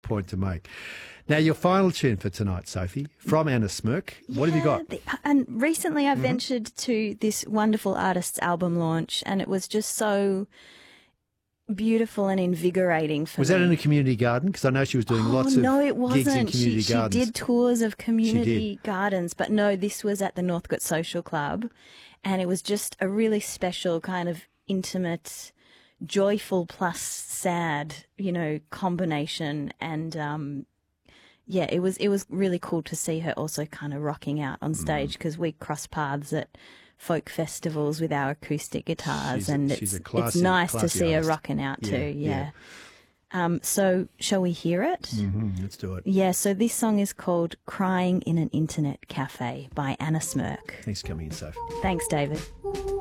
point to make. Now, your final tune for tonight, Sophie, from Anna Smirk. What have you got? And recently I ventured to this wonderful artist's album launch, and it was just so beautiful and invigorating for me. Was that in a community garden? Because I know she was doing lots of no, it wasn't. gigs in community gardens. She did tours of community gardens, but no, this was at the Northcote Social Club, and it was just a really special kind of intimate, joyful plus sad, combination. And it was really cool to see her also kind of rocking out on stage, because we cross paths at folk festivals with our acoustic guitars, it's nice to see her rocking out too. Yeah. So shall we hear it? Mm-hmm, let's do it. Yeah, so this song is called Crying in an Internet Cafe by Anna Smirk. Thanks for coming in, Sophie. Thanks, David.